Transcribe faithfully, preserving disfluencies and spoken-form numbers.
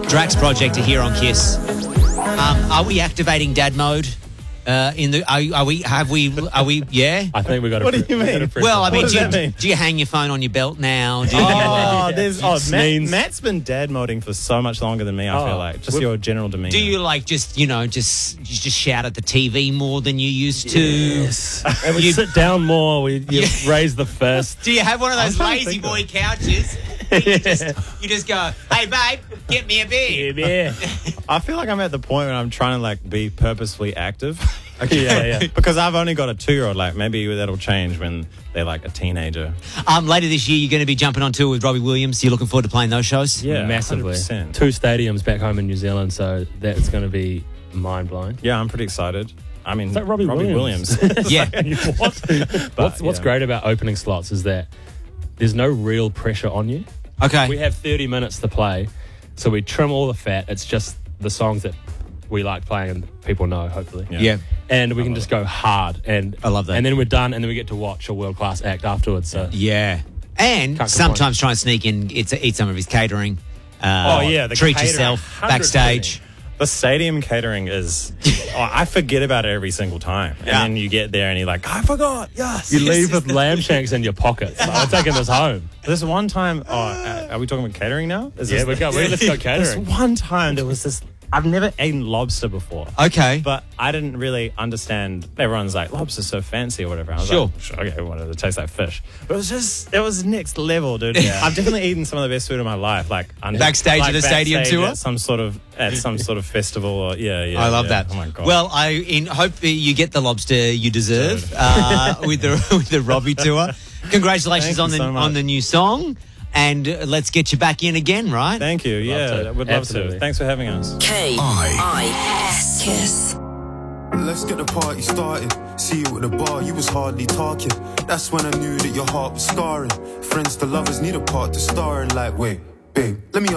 Drax Project are here on Kiss. Um, are we activating dad mode? Uh, in the are, are we have we are we yeah? I think we got. What do you mean? Well, I mean, What do does you, that mean? do you hang your phone on your belt now? Do you, Oh, there's oh, Matt, Sneens. Matt's been dad moding for so much longer than me. I Oh. feel like just We're- your general demeanor. do you like just you know just you just shout at the T V more than you used to? Yes. And we You- sit down more. We you raise the fist. Do you have one of those trying to lazy think boy couches? you, just, you just go, hey babe, get me a beer. Yeah. I feel like I'm at the point where I'm trying to like be purposefully active. Okay. Yeah, yeah. Because I've only got a two-year-old. Like maybe that'll change when they're like a teenager. Um, later this year, you're going to be jumping on tour with Robbie Williams. You're looking forward to playing those shows? Yeah, Massively. one hundred percent. Two stadiums back home in New Zealand, so that's going to be mind-blowing. Yeah, I'm pretty excited. I mean, It's like Robbie Williams. Williams. Yeah. what? But, what's what's yeah. great about opening slots is that there's no real pressure on you. Okay. We have thirty minutes to play, so we trim all the fat. It's just the songs that we like playing and people know, hopefully. Yeah. Yeah. And we can just go hard. And I love that. And then we're done, and then we get to watch a world-class act afterwards. So Yeah. And Can't sometimes try and sneak in, eat, eat some of his catering. Uh, Oh, yeah, the treat catering, yourself one hundred percent. backstage. The stadium catering is... oh, I forget about it every single time. And Yeah. then you get there and you're like, I forgot. Yes. you yes, leave yes. with lamb shanks in your pockets. I'm taking this home. This one time... Oh, uh, are we talking about catering now? Is Yeah, this we the- go. we- Let's go This catering. one time there was this... I've never eaten lobster before. Okay. But I didn't really understand. Everyone's like, lobster's so fancy or whatever. I was Sure. like, sure, okay, what does it taste like fish? But it was just, it was next level, dude. Yeah. I've definitely eaten some of the best food of my life. Like under, Backstage like at a stadium backstage tour? At some sort of, at some sort of festival or, yeah, yeah. I love yeah. that. Oh my God. Well, I in, hope you get the lobster you deserve uh, with the with the Robbie tour. Congratulations Thank on you the so much. on the new song, and uh, let's get you back in again, right? Thank you. Yeah, to. I would love Absolutely. to. Thanks for having us. K I S Kiss. Let's get the party started. See you at the bar, you was hardly talking. That's when I knew that your heart was scarring. Friends to lovers need a part to star in. Like, wait, babe, let me